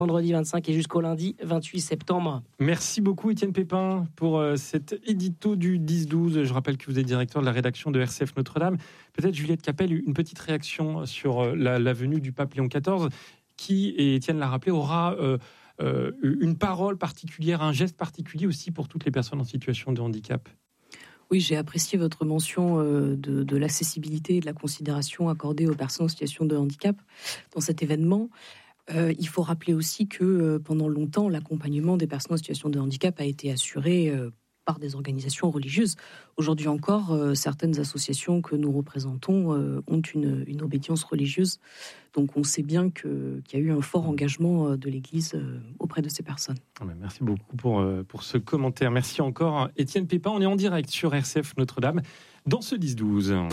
Vendredi 25 et jusqu'au lundi 28 septembre. Merci beaucoup Étienne Pépin pour cet édito du 10-12. Je rappelle que vous êtes directeur de la rédaction de RCF Notre-Dame. Peut-être Juliette Capel, une petite réaction sur la venue du pape Léon XIV qui, et Étienne l'a rappelé, aura une parole particulière, un geste particulier aussi pour toutes les personnes en situation de handicap. Oui, j'ai apprécié votre mention de l'accessibilité et de la considération accordée aux personnes en situation de handicap dans cet événement. Il faut rappeler aussi que pendant longtemps, l'accompagnement des personnes en situation de handicap a été assuré par des organisations religieuses. Aujourd'hui encore, certaines associations que nous représentons ont une obédience religieuse. Donc on sait bien qu'il y a eu un fort engagement de l'Église auprès de ces personnes. Merci beaucoup pour ce commentaire. Merci encore Étienne Pépin. On est en direct sur RCF Notre-Dame dans ce 10-12.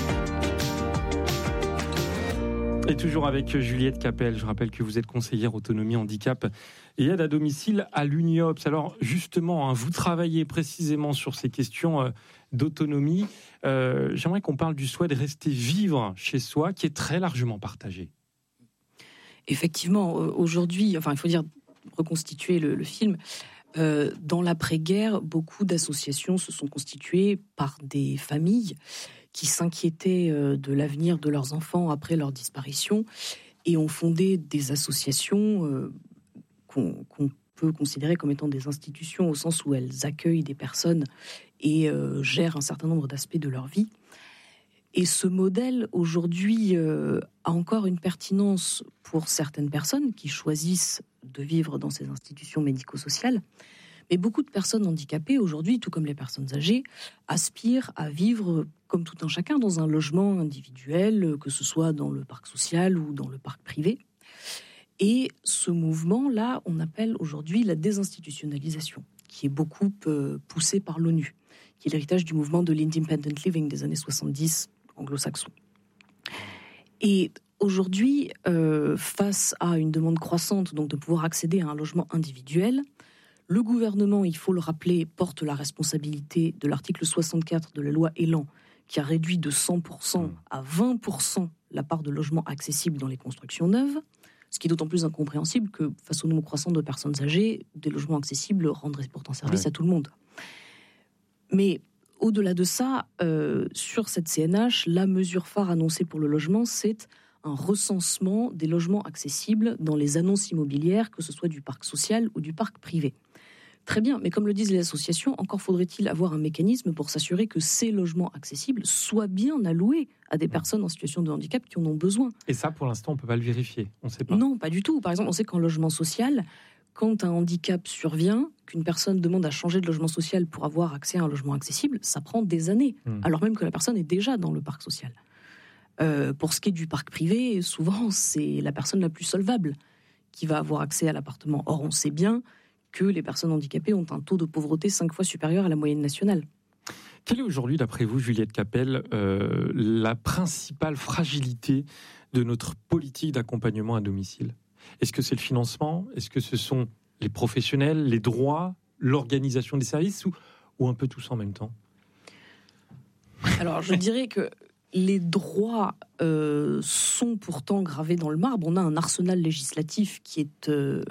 Et toujours avec Juliette Capel, je rappelle que vous êtes conseillère autonomie, handicap et aide à domicile à l'UNIOPS. Alors justement, vous travaillez précisément sur ces questions d'autonomie. J'aimerais qu'on parle du souhait de rester vivre chez soi, qui est très largement partagé. Effectivement, aujourd'hui, il faut dire reconstituer le film. Dans l'après-guerre, beaucoup d'associations se sont constituées par des familles qui s'inquiétaient de l'avenir de leurs enfants après leur disparition et ont fondé des associations qu'on peut considérer comme étant des institutions au sens où elles accueillent des personnes et gèrent un certain nombre d'aspects de leur vie. Et ce modèle, aujourd'hui, a encore une pertinence pour certaines personnes qui choisissent de vivre dans ces institutions médico-sociales. Mais beaucoup de personnes handicapées, aujourd'hui, tout comme les personnes âgées, aspirent à vivre, comme tout un chacun, dans un logement individuel, que ce soit dans le parc social ou dans le parc privé. Et ce mouvement-là, on appelle aujourd'hui la désinstitutionnalisation, qui est beaucoup poussé par l'ONU, qui est l'héritage du mouvement de l'independent living des années 70 anglo-saxons. Et aujourd'hui, face à une demande croissante donc de pouvoir accéder à un logement individuel, le gouvernement, il faut le rappeler, porte la responsabilité de l'article 64 de la loi Elan, qui a réduit de 100% à 20% la part de logements accessibles dans les constructions neuves, ce qui est d'autant plus incompréhensible que, face au nombre croissant de personnes âgées, des logements accessibles rendraient pourtant service à tout le monde. Mais au-delà de ça, sur cette CNH, la mesure phare annoncée pour le logement, c'est un recensement des logements accessibles dans les annonces immobilières, que ce soit du parc social ou du parc privé. Très bien, mais comme le disent les associations, encore faudrait-il avoir un mécanisme pour s'assurer que ces logements accessibles soient bien alloués à des personnes en situation de handicap qui en ont besoin. Et ça, pour l'instant, on ne peut pas le vérifier, on ne sait pas. Non, pas du tout. Par exemple, on sait qu'en logement social, quand un handicap survient, qu'une personne demande à changer de logement social pour avoir accès à un logement accessible, ça prend des années, alors même que la personne est déjà dans le parc social. Pour ce qui est du parc privé, souvent, c'est la personne la plus solvable qui va avoir accès à l'appartement. Or, on sait bien que les personnes handicapées ont un taux de pauvreté 5 fois supérieur à la moyenne nationale. Quelle est aujourd'hui, d'après vous, Juliette Capel, la principale fragilité de notre politique d'accompagnement à domicile ? Est-ce que c'est le financement ? Est-ce que ce sont les professionnels, les droits, l'organisation des services ou un peu tous en même temps ? Alors, je dirais que les droits sont pourtant gravés dans le marbre. On a un arsenal législatif qui est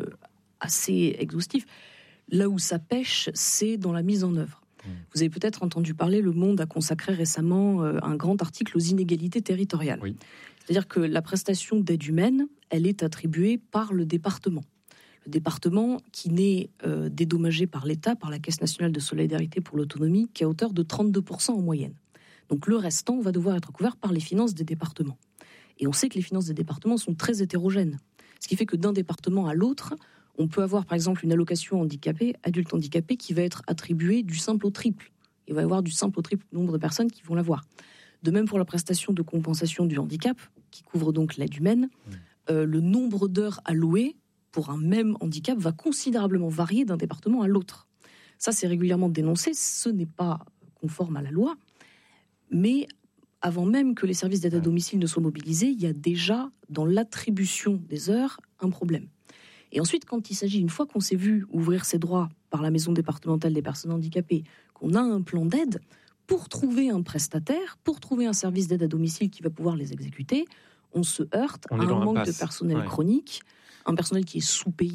assez exhaustif. Là où ça pêche, c'est dans la mise en œuvre. Vous avez peut-être entendu parler, Le Monde a consacré récemment un grand article aux inégalités territoriales. Oui. C'est-à-dire que la prestation d'aide humaine, elle est attribuée par le département. Le département qui n'est dédommagé par l'État, par la Caisse nationale de solidarité pour l'autonomie, qui est à hauteur de 32% en moyenne. Donc le restant va devoir être couvert par les finances des départements. Et on sait que les finances des départements sont très hétérogènes. Ce qui fait que d'un département à l'autre, on peut avoir par exemple une allocation handicapé, adulte handicapé, qui va être attribuée du simple au triple. Il va y avoir du simple au triple nombre de personnes qui vont l'avoir. De même pour la prestation de compensation du handicap, qui couvre donc l'aide humaine, le nombre d'heures allouées pour un même handicap va considérablement varier d'un département à l'autre. Ça, c'est régulièrement dénoncé, ce n'est pas conforme à la loi, mais avant même que les services d'aide à domicile ne soient mobilisés, il y a déjà, dans l'attribution des heures, un problème. Et ensuite, quand il s'agit, une fois qu'on s'est vu ouvrir ses droits par la maison départementale des personnes handicapées, qu'on a un plan d'aide, pour trouver un prestataire, pour trouver un service d'aide à domicile qui va pouvoir les exécuter, on se heurte à un manque de personnel chronique, un personnel qui est sous-payé